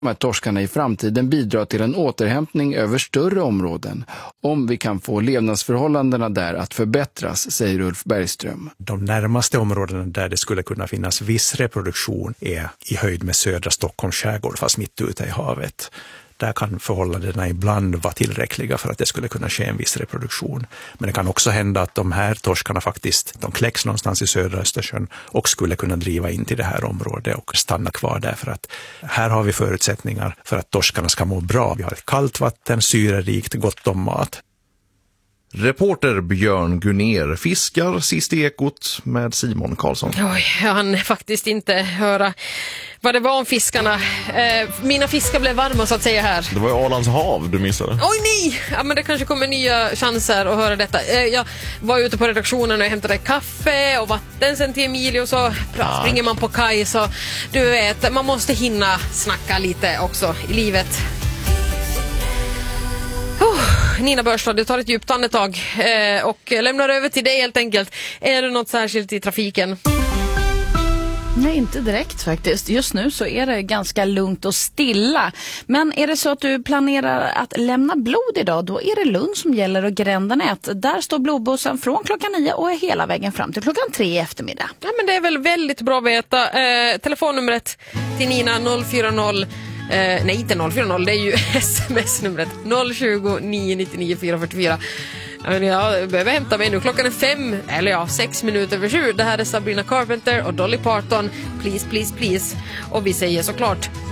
att torskarna i framtiden bidrar till en återhämtning över större områden om vi kan få levnadsförhållandena där att förbättras, säger Ulf Bergström. De närmaste områdena där det skulle kunna finnas viss reproduktion är i höjd med södra Stockholms skärgård, fast mitt ute i havet. Där kan förhållandena ibland vara tillräckliga för att det skulle kunna ske en viss reproduktion. Men det kan också hända att de här torskarna faktiskt, de kläcks någonstans i södra Östersjön och skulle kunna driva in till det här området och stanna kvar där, för att här har vi förutsättningar för att torskarna ska må bra. Vi har ett kallt vatten, syrerikt, gott om mat. Reporter Björn Gunner fiskar sist i Ekot med Simon Karlsson. Oj, jag hann faktiskt inte höra vad det var om fiskarna. Mina fiskar blev varma så att säga här. Det var ju Ålands hav du missade. Oj nej! Ja, men det kanske kommer nya chanser att höra detta. Jag var ute på redaktionen och hämtade kaffe och vatten sen till Emilio, och så springer man på kaj, så du vet, man måste hinna snacka lite också i livet. Nina Börstad, du tar ett djupt andetag och lämnar över till dig helt enkelt. Är det något särskilt i trafiken? Nej, inte direkt faktiskt. Just nu så är det ganska lugnt och stilla. Men är det så att du planerar att lämna blod idag, då är det Lund som gäller och Grändanät. Där står blodbussen från klockan 9 och är hela vägen fram till klockan 3 i eftermiddag. Ja, men det är väl väldigt bra att veta. Telefonnumret till Nina 040. Nej, inte 040, det är ju sms-numret 020 999 444. Jag behöver hämta mig nu. Klockan är 6 minuter över 7. Det här är Sabrina Carpenter och Dolly Parton. Please, please, please. Och vi säger såklart